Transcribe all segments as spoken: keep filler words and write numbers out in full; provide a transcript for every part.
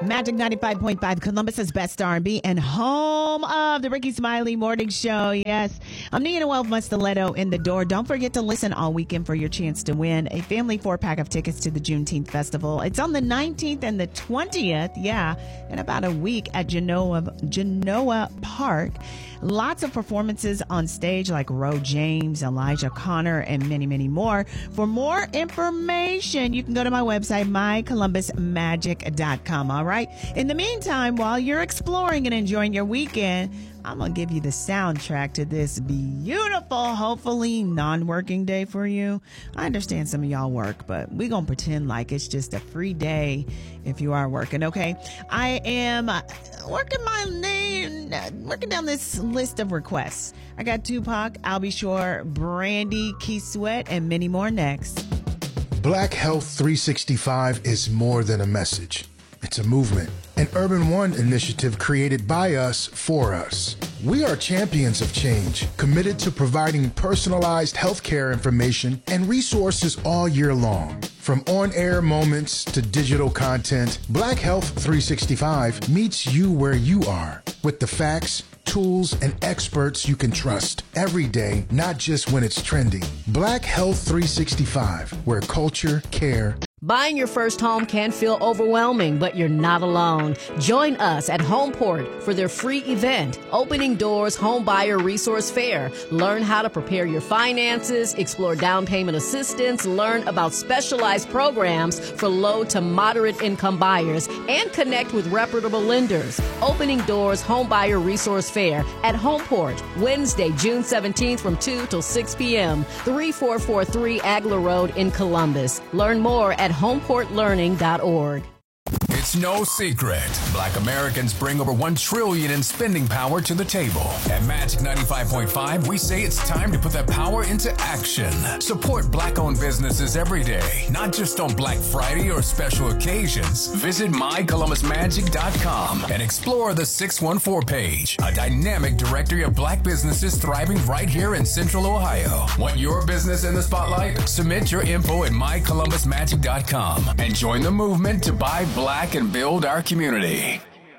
Magic ninety-five point five, Columbus's best R and B and home of the Ricky Smiley Morning Show. Yes, I'm Nia Noel from Stiletto in the door. Don't forget to listen all weekend for your chance to win a family four-pack of tickets to the Juneteenth Festival. It's on the nineteenth and the twentieth, yeah, in about a week at Genoa, Genoa Park. Lots of performances on stage like Ro James, Elijah Connor, and many, many more. For more information, you can go to my website, my columbus magic dot com. All right. In the meantime, while you're exploring and enjoying your weekend, I'm going to give you the soundtrack to this beautiful, hopefully non-working day for you. I understand some of y'all work, but we're going to pretend like it's just a free day if you are working, okay? I am working my name, working down this list of requests. I got Tupac, I'll Be Sure, Brandy, Keith Sweat, and many more next. Black Health three sixty-five is more than a message. It's a movement, an Urban One initiative created by us for us. We are champions of change, committed to providing personalized healthcare information and resources all year long. From on-air moments to digital content, Black Health three sixty-five meets you where you are with the facts, tools, and experts you can trust every day, not just when it's trending. Black Health three sixty-five, where culture, care, Buying your first home can feel overwhelming, but you're not alone. Join us at Homeport for their free event, Opening Doors Home Buyer Resource Fair. Learn how to prepare your finances, explore down payment assistance, learn about specialized programs for low to moderate income buyers, and connect with reputable lenders. Opening Doors Home Buyer Resource Fair at Homeport, Wednesday, June seventeenth from two till six p.m., thirty-four forty-three Agler Road in Columbus. Learn more at homeport learning dot org. It's no secret. Black Americans bring over one trillion dollars in spending power to the table. At Magic ninety-five point five, we say it's time to put that power into action. Support Black-owned businesses every day, not just on Black Friday or special occasions. Visit my columbus magic dot com and explore the six one four page, a dynamic directory of Black businesses thriving right here in Central Ohio. Want your business in the spotlight? Submit your info at my columbus magic dot com and join the movement to buy Black and build our community.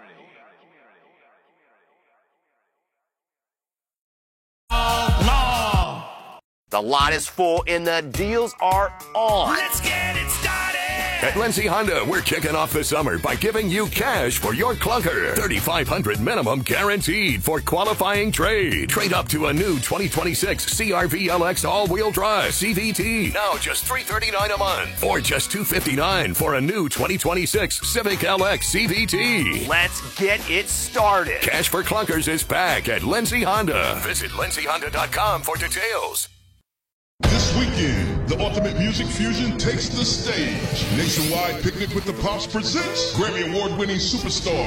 No. The lot is full and the deals are on. Let's get it started. At Lindsay Honda, we're kicking off the summer by giving you cash for your clunker. thirty-five hundred dollars minimum guaranteed for qualifying trade. Trade up to a new twenty twenty-six C R V L X all-wheel drive C V T. Now just three hundred thirty-nine dollars a month. Or just two hundred fifty-nine dollars for a new twenty twenty-six Civic L X C V T. Let's get it started. Cash for clunkers is back at Lindsay Honda. Visit lindsay honda dot com for details. This weekend, the Ultimate Music Fusion takes the stage. Nationwide Picnic with the Pops presents Grammy Award-winning superstar